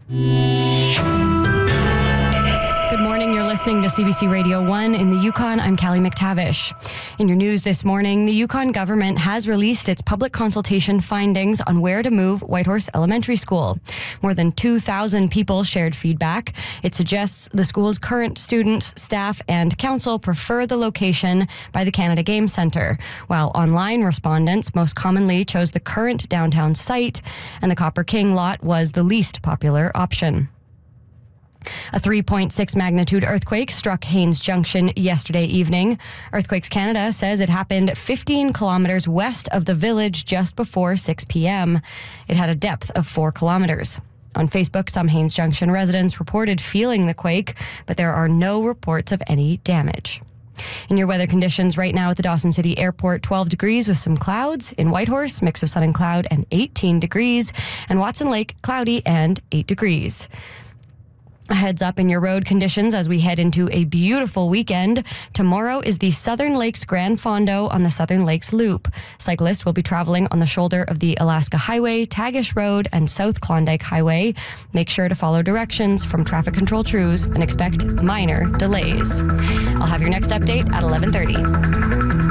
Good morning. You're listening to CBC Radio 1 in the Yukon. I'm Callie McTavish. In your news this morning, the Yukon government has released its public consultation findings on where to move Whitehorse Elementary School. More than 2,000 people shared feedback. It suggests the school's current students, staff, and council prefer the location by the Canada Game Centre, while online respondents most commonly chose the current downtown site, and the Copper King lot was the least popular option. A 3.6 magnitude earthquake struck Haines Junction yesterday evening. Earthquakes Canada says it happened 15 kilometers west of the village just before 6 p.m. It had a depth of 4 kilometers. On Facebook, some Haines Junction residents reported feeling the quake, but there are no reports of any damage. In your weather conditions right now at the Dawson City Airport, 12 degrees with some clouds. In Whitehorse, mix of sun and cloud and 18 degrees. And Watson Lake, cloudy and 8 degrees. A heads up in your road conditions as we head into a beautiful weekend. Tomorrow is the Southern Lakes Grand Fondo on the Southern Lakes Loop. Cyclists will be traveling on the shoulder of the Alaska Highway, Tagish Road, and South Klondike Highway. Make sure to follow directions from traffic control crews and expect minor delays. I'll have your next update at 11:30.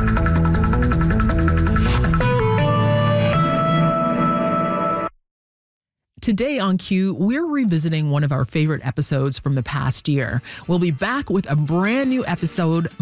Today on Q, we're revisiting one of our favorite episodes from the past year. We'll be back with a brand new episode